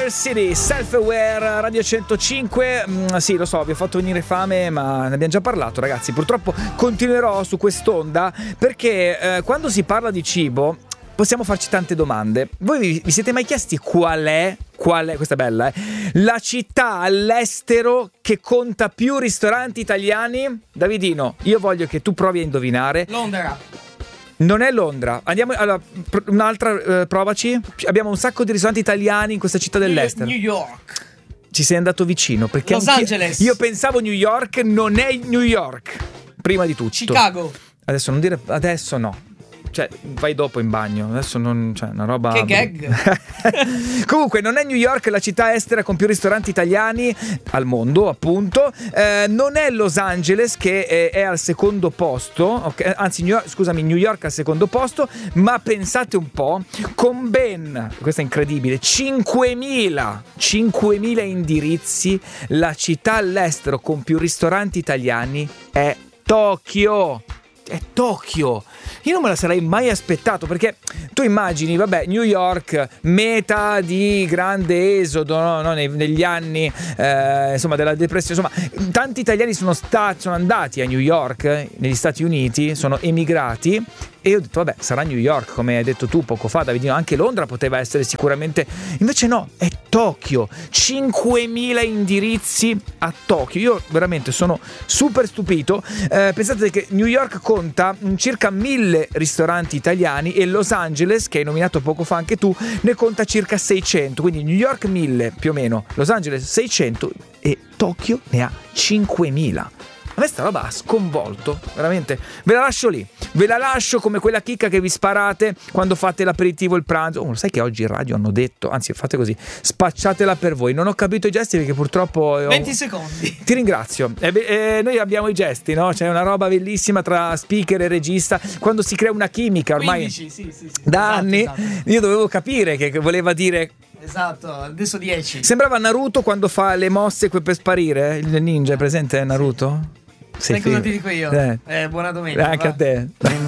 City, Self-Aware, Radio 105. Sì, lo so, vi ho fatto venire fame, ma ne abbiamo già parlato, ragazzi. Purtroppo continuerò su quest'onda perché quando si parla di cibo possiamo farci tante domande. Voi vi siete mai chiesti qual è, questa è bella, la città all'estero che conta più ristoranti italiani? Davidino, io voglio che tu provi a indovinare. Londra. Non è Londra. Andiamo, allora, un'altra, provaci. Abbiamo un sacco di ristoranti italiani in questa città dell'estero. New York. Ci sei andato vicino perché Los Angeles. Io pensavo New York, non è New York. Prima di tutto. Chicago. Adesso non dire, adesso no. Cioè, vai dopo in bagno. Adesso non, cioè, una roba. Che gag. Comunque, non è New York la città estera con più ristoranti italiani al mondo, appunto. Non è Los Angeles che è al secondo posto. Okay? Anzi, New York al secondo posto. Ma pensate un po', con ben, questo è incredibile, 5.000 indirizzi, la città all'estero con più ristoranti italiani è Tokyo. È Tokyo. Io non me la sarei mai aspettato, perché tu immagini, vabbè, New York, meta di grande esodo, no? Negli anni insomma della depressione, insomma tanti italiani sono andati a New York, negli Stati Uniti, sono emigrati, e io ho detto vabbè, sarà New York, come hai detto tu poco fa, Davidino. Anche Londra poteva essere sicuramente, invece no, è Tokyo. 5.000 indirizzi a Tokyo. Io veramente sono super stupito. Pensate che New York conta circa 1.000 ristoranti italiani e Los Angeles, che hai nominato poco fa anche tu, ne conta circa 600. Quindi New York 1.000 più o meno, Los Angeles 600 e Tokyo ne ha 5.000. A me sta roba ha sconvolto, veramente. Ve la lascio lì, ve la lascio come quella chicca che vi sparate quando fate l'aperitivo, il pranzo. Lo sai che oggi in radio hanno detto, anzi fate così, spacciatela per voi. Non ho capito i gesti perché purtroppo 20 secondi. Ti ringrazio. Noi abbiamo i gesti, no? C'è una roba bellissima tra speaker e regista, quando si crea una chimica ormai 15, sì. da anni. Io dovevo capire che voleva dire. Esatto, adesso 10. Sembrava Naruto quando fa le mosse per sparire, il ninja, è presente Naruto? Sai cosa ti dico io? Buona domenica. Anche a te.